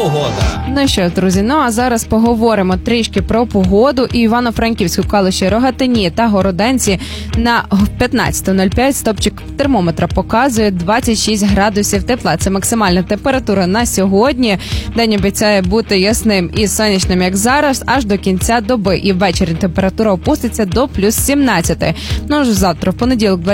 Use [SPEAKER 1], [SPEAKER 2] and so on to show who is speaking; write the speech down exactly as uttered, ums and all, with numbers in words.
[SPEAKER 1] погода.
[SPEAKER 2] Ну що ж, друзі, ну а зараз поговоримо трішки про погоду. І Івано-Франківську, Калуші, Рогатині та Городенці на п'ятнадцята нуль п'ять стопчик термометра показує двадцять шість градусів тепла. Це максимальна температура на сьогодні. День обіцяє бути ясним і сонячним, як зараз, аж до кінця доби. І ввечері температура опуститься до плюс сімнадцять. Ну, вже завтра, в понеділок,